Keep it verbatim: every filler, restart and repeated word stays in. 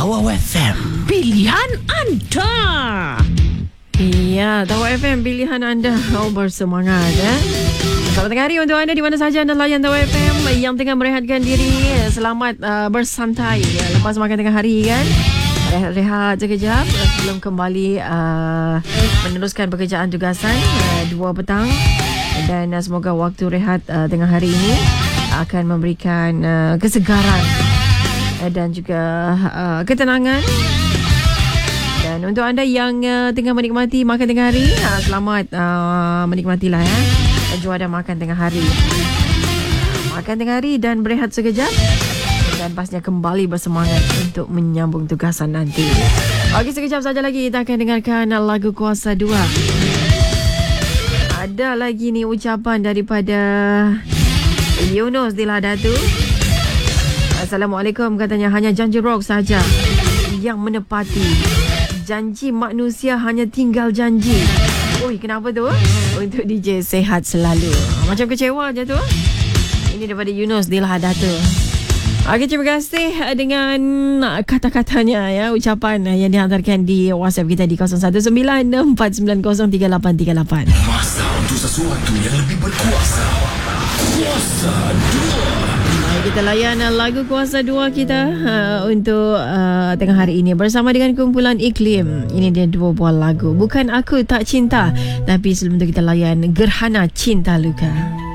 Tawau F M, pilihan anda. Ya, Tawau F M, pilihan anda. Oh, bersemangat eh. Selamat tengah hari untuk anda di mana sahaja anda layan Tawau F M yang tengah merehatkan diri. Selamat uh, bersantai ya, lepas makan tengah hari kan. Rehat-rehat sekejap sebelum kembali uh, meneruskan pekerjaan tugasan uh, dua petang. Dan uh, semoga waktu rehat uh, tengah hari ini akan memberikan uh, kesegaran uh, dan juga uh, ketenangan. Dan untuk anda yang uh, tengah menikmati makan tengah hari, uh, selamat uh, menikmatilah ya. Juara makan tengah hari. Makan tengah hari dan berehat sekejap. Dan pastinya kembali bersemangat untuk menyambung tugasan nanti. Okey, sekejap saja lagi kita akan dengarkan lagu Kuasa dua. Ada lagi ni ucapan daripada Yunus di Ladatu. Assalamualaikum, katanya hanya janji rock saja yang menepati. Janji manusia hanya tinggal janji. Oi, kenapa tu? Untuk D J sehat selalu. Macam kecewa je tu. Ini daripada Yunus di Ladatu. Okey, terima kasih dengan kata-katanya ya, ucapan yang dihantarkan di WhatsApp kita di kosong satu sembilan enam empat sembilan kosong tiga lapan tiga lapan. Masa untuk sesuatu yang lebih berkuasa. Kuasa dua. Mari kita layan lagu Kuasa dua kita uh, untuk uh, tengah hari ini bersama dengan kumpulan Iklim. Ini dia dua buah lagu. Bukan Aku Tak Cinta, tapi sebelum tu kita layan Gerhana Cinta Luka.